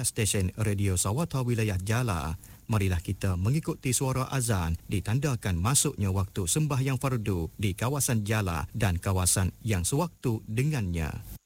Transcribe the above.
pendengar stesen Radio Sawata wilayah Jala, marilah kita mengikuti suara azan ditandakan masuknya waktu sembahyang fardu di kawasan Jala dan kawasan yang sewaktu dengannya.